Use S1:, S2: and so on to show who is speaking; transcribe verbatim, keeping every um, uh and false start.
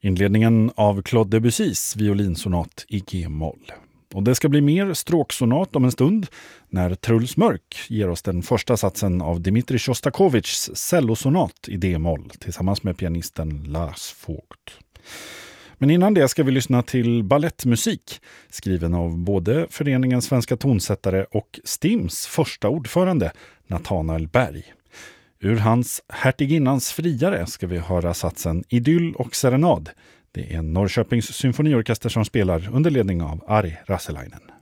S1: Inledningen av Claude Debussys violinsonat i G-moll. Och det ska bli mer stråksonat om en stund när Truls Mörk ger oss den första satsen av Dmitrij Sjostakovitjs cellosonat i D-moll tillsammans med pianisten Lars Vogt. Men innan det ska vi lyssna till ballettmusik skriven av både föreningen Svenska tonsättare och Stims första ordförande Nathanael Berg. Ur hans Hertiginnans friare ska vi höra satsen Idyll och serenad. Det är en Norrköpings symfoniorkester som spelar under ledning av Ari Rasselainen.